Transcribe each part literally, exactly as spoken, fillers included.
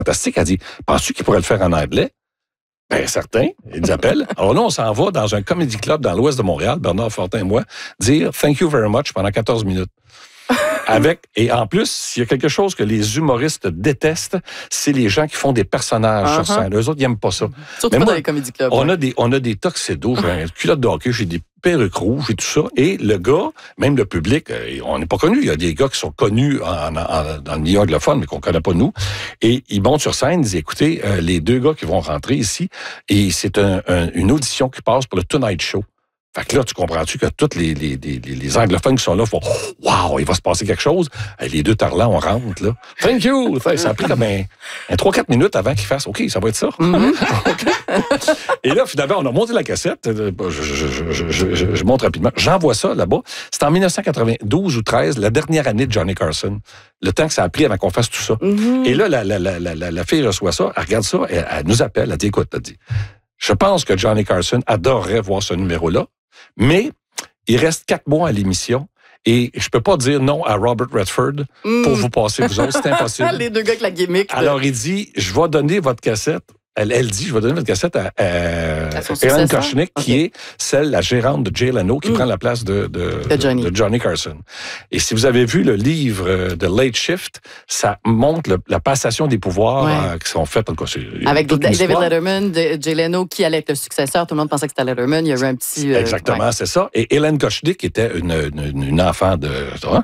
fantastique. Elle dit, penses-tu qu'il pourrait le faire en anglais? Bien, certain. Ils nous appellent. Alors là, on s'en va dans un comedy club dans l'ouest de Montréal, Bernard Fortin et moi, dire « Thank you very much » pendant quatorze minutes. Avec, et en plus, s'il y a quelque chose que les humoristes détestent, c'est les gens qui font des personnages uh-huh. sur scène. Eux autres, ils n'aiment pas ça. Surtout pas dans les comédie clubs. On, ouais. a des, on a des tuxedos, j'ai un culotte de hockey, j'ai des perruques rouges et tout ça. Et le gars, même le public, on n'est pas connu. Il y a des gars qui sont connus en, en, dans le milieu anglophone, mais qu'on ne connaît pas nous. Et ils montent sur scène, ils disent, écoutez, euh, les deux gars qui vont rentrer ici, et c'est un, un, une audition qui passe pour le Tonight Show. Fait que là, tu comprends-tu que tous les, les, les, les anglophones qui sont là font « Wow, il va se passer quelque chose. » Les deux tarlants, on rentre, là. « Thank you! » Ça a pris comme un, un trois quatre minutes avant qu'ils fassent « OK, ça va être ça. Mm-hmm. » Et là, finalement, on a monté la cassette. Je, je, je, je, je, je montre rapidement. J'envoie ça là-bas. C'était en dix-neuf cent quatre-vingt-douze ou treize, la dernière année de Johnny Carson. Le temps que ça a pris avant qu'on fasse tout ça. Mm-hmm. Et là, la, la, la, la, la fille reçoit ça, elle regarde ça, elle, elle nous appelle, elle dit « Écoute, elle dit, je pense que Johnny Carson adorerait voir ce numéro-là. Mais il reste quatre mois à l'émission et je peux pas dire non à Robert Redford mm. pour vous passer vous autres. C'est impossible. Les deux gars avec la gimmick. Alors, de... il dit, je vais donner votre cassette. Elle, elle dit, je vais donner votre cassette à, à, à Erin Koshnick, okay. qui est celle, la gérante de Jay Leno, qui mm. prend la place de, de, de, Johnny. de Johnny Carson. Et si vous avez vu le livre de Late Shift, ça montre le, la passation des pouvoirs ouais. euh, qui sont faits. En tout cas, avec David Letterman, Jay Leno, qui allait être le successeur. Tout le monde pensait que c'était Letterman. Il y avait un petit... Euh, Exactement, ouais. c'est ça. Et Erin Koshnick était une, une, une enfant de... Hein,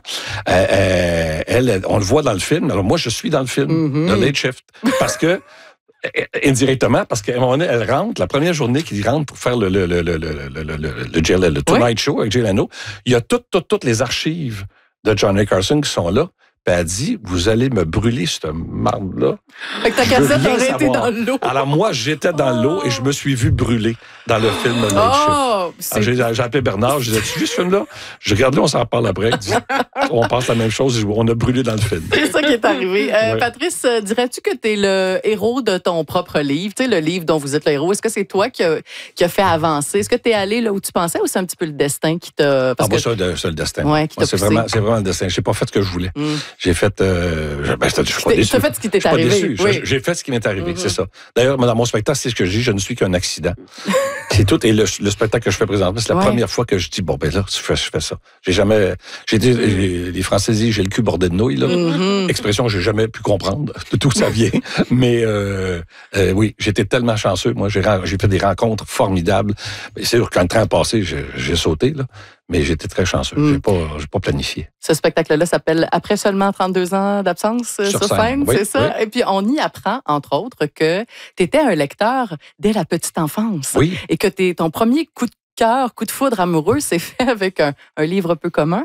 euh, elle, on le voit dans le film. Alors moi, je suis dans le film mm-hmm. de Late Shift. Parce que indirectement, parce qu'à un moment donné, elle rentre, la première journée qu'il rentre pour faire le, le, le, le, le, le, le, le, le, le Tonight oui. Show avec Jay Leno, il y a toutes, toutes, toutes les archives de Johnny Carson qui sont là. Puis elle dit, vous allez me brûler cette marde-là. Fait que ta cassette aurait été dans l'eau. Alors moi, j'étais dans l'eau et je me suis vu brûler dans le film de Late oh, Shift. J'ai, j'ai appelé Bernard, je disais, tu as vu ce film-là? Je regarde là, on s'en parle après. Dit, on pense la même chose, on a brûlé dans le film. C'est ça qui est arrivé. Euh, ouais. Patrice, dirais-tu que tu es le héros de ton propre livre? Tu sais, le livre dont vous êtes le héros. Est-ce que c'est toi qui a, qui a fait avancer? Est-ce que tu es allé là où tu pensais ou c'est un petit peu le destin qui t'a... Parce ah, moi, que... ça, de, c'est le destin. Ouais, qui moi, t'a c'est, vraiment, c'est vraiment le destin. J'ai pas fait ce que je voulais. Mm. J'ai fait... Euh, ben, je suis pas déçu. Tu as fait ce qui t'est arrivé. Déçu. Oui. J'ai fait ce qui m'est arrivé, mm-hmm. c'est ça. D'ailleurs, dans mon spectacle, c'est ce que je dis, je ne suis qu'un accident. C'est tout. Et le, le spectacle que je fais présentement, c'est la ouais. première fois que je dis, bon, ben là, je fais, je fais ça. J'ai jamais... J'ai dit, les Français disent, j'ai le cul bordé de nouilles, là. Mm-hmm. Expression que j'ai jamais pu comprendre d'où ça vient. Mais euh, euh, oui, j'étais tellement chanceux. Moi, j'ai, j'ai fait des rencontres formidables. C'est sûr qu'un train passé, j'ai, j'ai sauté, là. Mais j'étais très chanceux. Mm. J'ai pas, j'ai pas planifié. Ce spectacle-là s'appelle « Après seulement trente-deux ans d'absence sur, sur scène, scène oui, c'est ça? Oui. Et puis, on y apprend, entre autres, que tu étais un lecteur dès la petite enfance. Oui. Et que t'es, ton premier coup de cœur, coup de foudre amoureux, c'est fait avec un, un livre peu commun.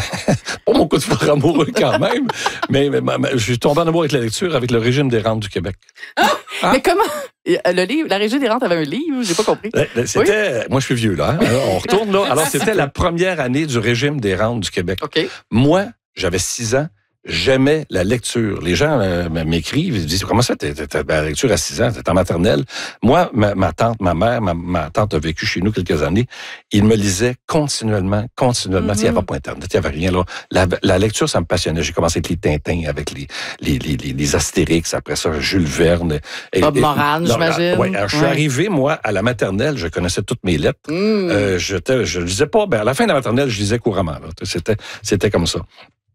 Pas mon coup de foudre amoureux quand même, mais, mais, mais je suis tombé en amour avec la lecture, avec le régime des rentes du Québec. Ah, hein? Mais comment? Le livre, la Régie des rentes avait un livre, j'ai pas compris. C'était, oui? Moi je suis vieux là, hein? Alors, on retourne là. Alors c'était la première année du régime des rentes du Québec. Okay. Moi, j'avais six ans. J'aimais la lecture. Les gens euh, m'écrivent, ils disent, comment ça, t'es, t'es, t'es la lecture à six ans, t'es en maternelle? Moi, ma, ma tante, ma mère, ma, ma tante a vécu chez nous quelques années. Ils me lisaient continuellement, continuellement. Mm-hmm. Il n'y avait pas Internet, il n'y avait rien là. La, la lecture, ça me passionnait. J'ai commencé avec les Tintins, avec les, les, les, les, les Astérix, après ça, Jules Verne. Et, Bob Moran, j'imagine. Oui, je suis ouais. arrivé, moi, à la maternelle, je connaissais toutes mes lettres. Mm. Euh, je, je lisais pas, ben, à la fin de la maternelle, je lisais couramment. Là. C'était, c'était comme ça.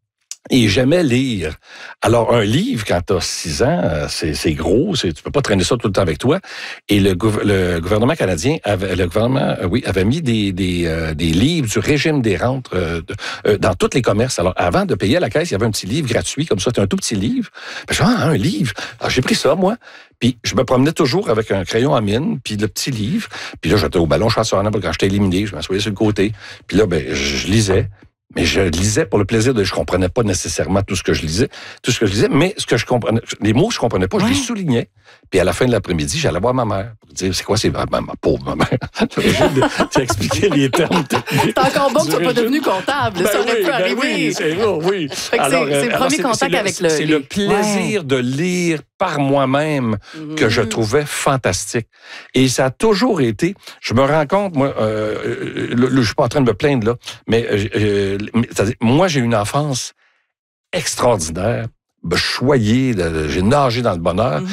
Et j'aimais lire. Alors, un livre, quand t'as six ans, c'est, c'est gros, c'est, tu peux pas traîner ça tout le temps avec toi. Et le, gouv- le gouvernement canadien avait, le gouvernement, oui, avait mis des, des, euh, des livres du régime des rentes euh, de, euh, dans tous les commerces. Alors, avant de payer à la caisse, il y avait un petit livre gratuit, comme ça, c'était un tout petit livre. Ben, je dis, ah, un livre. Alors, j'ai pris ça, moi. Puis, je me promenais toujours avec un crayon à mine, puis le petit livre. Puis là, j'étais au ballon chasseur, quand j'étais éliminé, je m'assoyais sur le côté. Puis là, ben, je lisais. Mais je lisais pour le plaisir de... Je comprenais pas nécessairement tout ce que je lisais, tout ce que je lisais, mais ce que je comprenais... Les mots que je comprenais pas, ouais. je les soulignais. Puis à la fin de l'après-midi, j'allais voir ma mère pour dire, c'est quoi, c'est ma, ma pauvre ma mère. Tu as expliqué les termes techniques. C'est encore bon que tu sois pas devenu comptable. Ben ça aurait oui, pu ben arriver. Oui, c'est bon, oui. Alors, c'est, c'est le premier contact c'est avec le... le... C'est le plaisir ouais. de lire par moi-même mm-hmm. que je trouvais fantastique. Et ça a toujours été... Je me rends compte, moi, euh, le, le, je suis pas en train de me plaindre, là, mais... Euh, c'est-à-dire, moi, j'ai une enfance extraordinaire. choyé, j'ai nagé dans le bonheur.